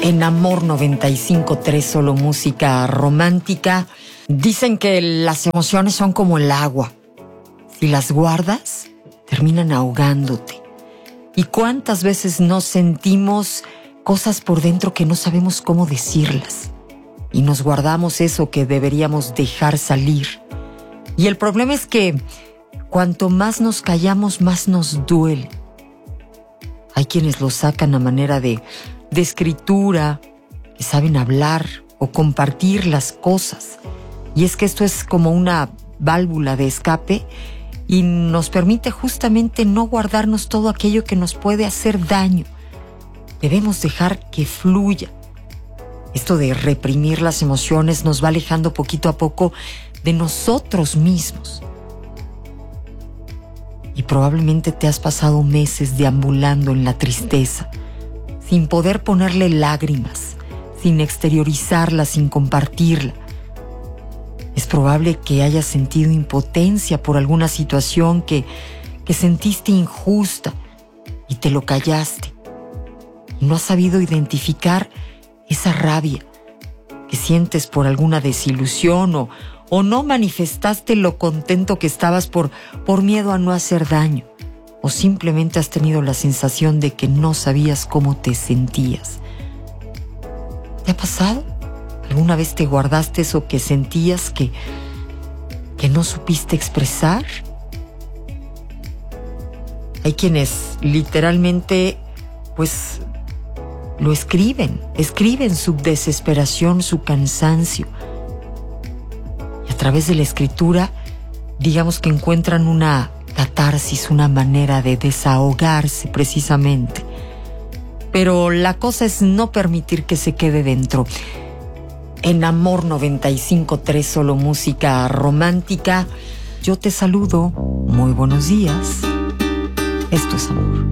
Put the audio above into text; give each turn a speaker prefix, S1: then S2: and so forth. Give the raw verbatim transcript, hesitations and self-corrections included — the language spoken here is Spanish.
S1: En Amor noventa y cinco punto tres, solo música romántica. Dicen que las emociones son como el agua. Si las guardas, terminan ahogándote. ¿Y cuántas veces nos sentimos cosas por dentro que no sabemos cómo decirlas? Y nos guardamos eso que deberíamos dejar salir. Y el problema es que cuanto más nos callamos, más nos duele. Hay quienes lo sacan a manera de, de escritura, que saben hablar o compartir las cosas. Y es que esto es como una válvula de escape y nos permite justamente no guardarnos todo aquello que nos puede hacer daño. Debemos dejar que fluya. Esto de reprimir las emociones nos va alejando poquito a poco de nosotros mismos. Y probablemente te has pasado meses deambulando en la tristeza, sin poder ponerle lágrimas, sin exteriorizarla, sin compartirla. Es probable que hayas sentido impotencia por alguna situación que, que sentiste injusta y te lo callaste. Y no has sabido identificar esa rabia que sientes por alguna desilusión o, o no manifestaste lo contento que estabas por, por miedo a no hacer daño, o simplemente has tenido la sensación de que no sabías cómo te sentías. ¿Te ha pasado? ¿Alguna vez te guardaste eso que sentías que, que no supiste expresar? Hay quienes literalmente, pues, lo escriben, escriben su desesperación, su cansancio. Y a través de la escritura, digamos que encuentran una catarsis, una manera de desahogarse precisamente. Pero la cosa es no permitir que se quede dentro. En Amor noventa y cinco punto tres, solo música romántica, yo te saludo. Muy buenos días. Esto es amor.